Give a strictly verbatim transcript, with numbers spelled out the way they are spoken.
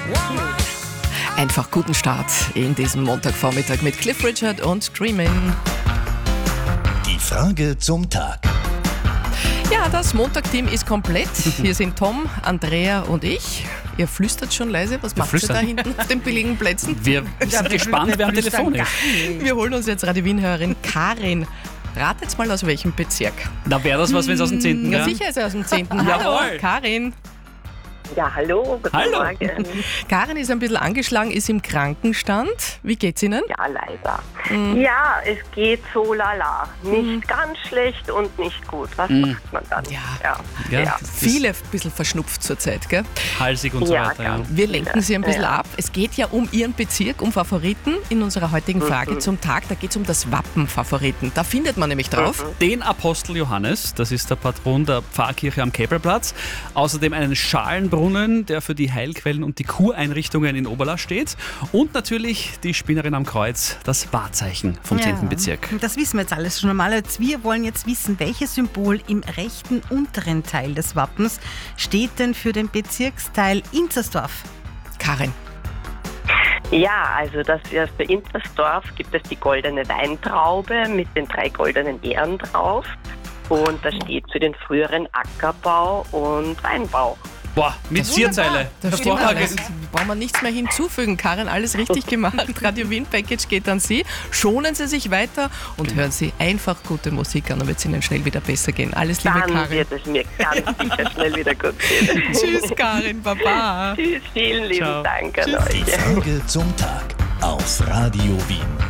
Einfach guten Start in diesem Montagvormittag mit Cliff Richard und Dreamin'. Die Frage zum Tag. Ja, das Montag-Team ist komplett. Hier sind Tom, Andrea und ich. Ihr flüstert schon leise. Was macht ihr da hinten auf den billigen Plätzen? Wir sind gespannt, wer am Telefon ist. Wir holen uns jetzt Radio Wien-Hörerin Karin. Ratet mal, aus welchem Bezirk. Na, wäre das was, wenn es aus dem zehnten Ja, wäre? sicher ist er aus dem zehnten Jawohl. Hallo, Karin. Ja, hallo, guten Hallo. Morgen. Karin ist ein bisschen angeschlagen, ist im Krankenstand. Wie geht's Ihnen? Ja, leider. Ja, es geht so lala. Nicht ganz schlecht und nicht gut. Was macht man dann? Ja. ja. Ja. ja. Viele ein bisschen verschnupft zurzeit, gell? Halsig und so Ja, weiter. Ja. ganz. Wir lenken Sie ein bisschen Ja. ab. Es geht ja um Ihren Bezirk, um Favoriten in unserer heutigen Frage zum Tag. Da geht es um das Wappen-Favoriten. Da findet man nämlich drauf. Den Apostel Johannes, das ist der Patron der Pfarrkirche am Käpelplatz. Außerdem einen Schalenbrunnen, der für die Heilquellen und die Kureinrichtungen in Oberla steht. Und natürlich die Spinnerin am Kreuz, das Wahrzeichen vom zehnten Bezirk. Das wissen wir jetzt alles schon einmal. Jetzt, wir wollen jetzt wissen, welches Symbol im rechten unteren Teil des Wappens steht denn für den Bezirksteil Inzersdorf? Karin. Ja, also das für Inzersdorf gibt es die goldene Weintraube mit den drei goldenen Ähren drauf. Und das steht für den früheren Ackerbau und Weinbau. Boah, mit Zierzeile. Das stimmt alles. Hervorragend. Brauchen wir nichts mehr hinzufügen. Karin, alles richtig gemacht. Radio Wien Package geht an Sie. Schonen Sie sich weiter und hören Sie einfach gute Musik an, dann wird es Ihnen schnell wieder besser gehen. Alles Liebe, Dann Karin. wird es mir ganz sicher schnell wieder gut gehen. Tschüss, Karin. Baba. Tschüss, vielen lieben Ciao. Dank an Die euch. Frage zum Tag auf Radio Wien.